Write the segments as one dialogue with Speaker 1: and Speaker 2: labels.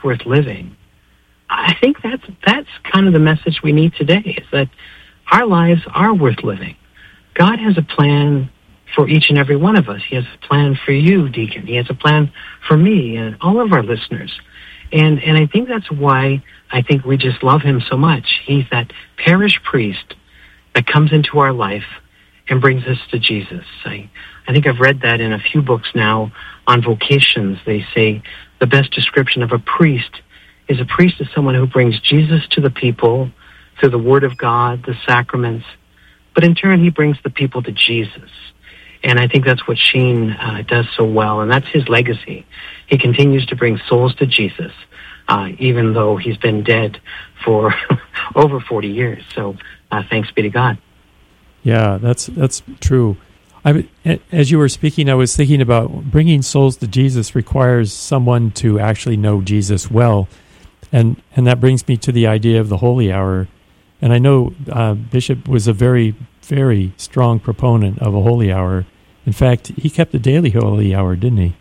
Speaker 1: worth living. I think that's kind of the message we need today, is that our lives are worth living. God has a plan for each and every one of us. He has a plan for you, Deacon. He has a plan for me and all of our listeners. And I think that's why I think we just love him so much. He's that parish priest that comes into our life and brings us to Jesus. I think I've read that in a few books now on vocations. They say the best description of a priest is someone who brings Jesus to the people through the Word of God, the sacraments, but in turn he brings the people to Jesus. And I think that's what Sheen does so well, and that's his legacy. He continues to bring souls to Jesus, even though he's been dead for over 40 years. So thanks be to God.
Speaker 2: Yeah, that's true. As you were speaking, I was thinking about bringing souls to Jesus requires someone to actually know Jesus well. And that brings me to the idea of the Holy Hour. And I know Bishop was a very, very strong proponent of a Holy Hour. In fact, he kept a daily Holy Hour, didn't he?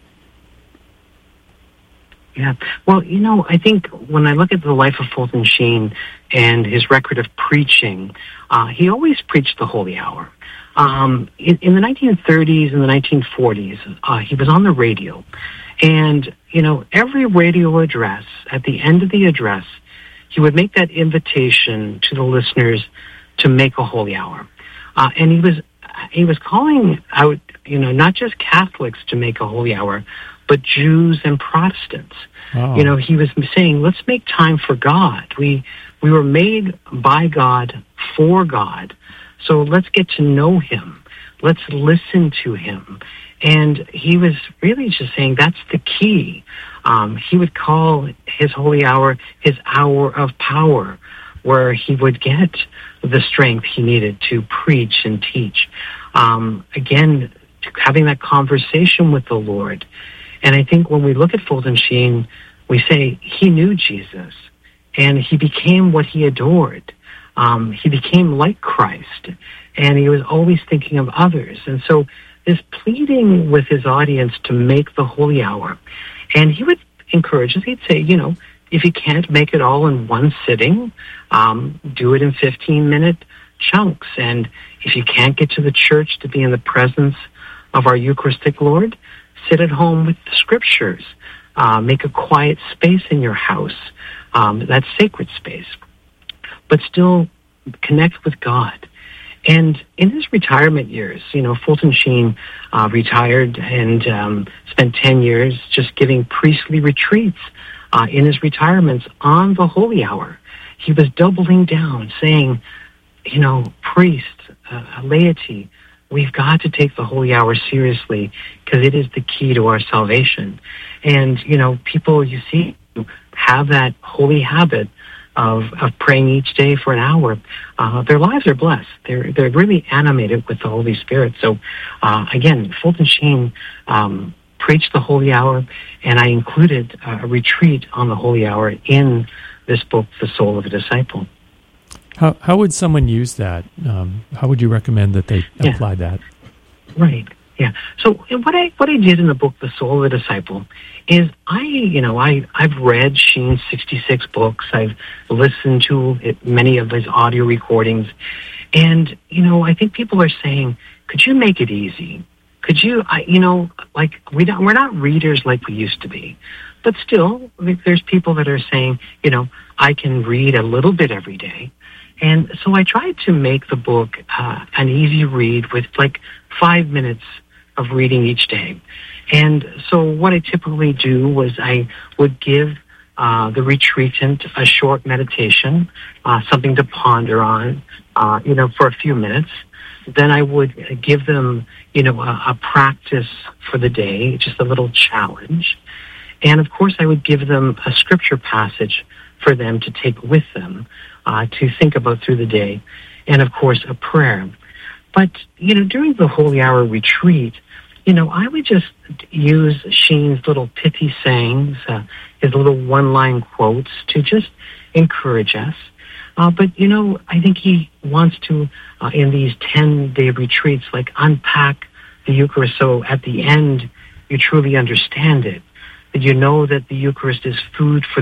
Speaker 1: Yeah. Well, I think when I look at the life of Fulton Sheen and his record of preaching, he always preached the Holy Hour. In the 1930s and the 1940s, he was on the radio. And, every radio address, at the end of the address, he would make that invitation to the listeners to make a Holy Hour. And he was calling out, not just Catholics to make a Holy Hour, but Jews and Protestants.
Speaker 2: Wow.
Speaker 1: He was saying, let's make time for God. We were made by God for God. So let's get to know him. Let's listen to him. And he was really just saying that's the key. He would call his Holy Hour his hour of power, where he would get the strength he needed to preach and teach. Again, having that conversation with the Lord. And I think when we look at Fulton Sheen, we say he knew Jesus, and he became what he adored. He became like Christ, and he was always thinking of others. And so this pleading with his audience to make the Holy Hour, and he would encourage us. He'd say, if you can't make it all in one sitting, do it in 15-minute chunks. And if you can't get to the church to be in the presence of our Eucharistic Lord, sit at home with the Scriptures. Make a quiet space in your house, that sacred space, but still connect with God. And in his retirement years, Fulton Sheen retired and spent 10 years just giving priestly retreats in his retirements on the Holy Hour. He was doubling down, saying, priests, laity, we've got to take the Holy Hour seriously because it is the key to our salvation. And, people you see have that holy habit of praying each day for an hour. Their lives are blessed. They're really animated with the Holy Spirit. So, again, Fulton Sheen preached the Holy Hour, and I included a retreat on the Holy Hour in this book, The Soul of a Disciple.
Speaker 2: How would someone use that? How would you recommend that they apply that?
Speaker 1: Right. Yeah. So what I did in the book, The Soul of a Disciple, is I've read Sheen's 66 books. I've listened to many of his audio recordings, and I think people are saying, could you make it easy? Could you, we're not readers like we used to be, but still, there's people that are saying, I can read a little bit every day. And so I tried to make the book an easy read with 5 minutes of reading each day. And so what I typically do was I would give the retreatant a short meditation, something to ponder on, for a few minutes. Then I would give them, a practice for the day, just a little challenge. And of course, I would give them a scripture passage for them to take with them, to think about through the day. And of course, a prayer. But, during the Holy Hour retreat, I would just use Sheen's little pithy sayings, his little one-line quotes to just encourage us. But, I think he wants to, in these 10-day retreats, unpack the Eucharist so at the end you truly understand it. That you know that the Eucharist is food for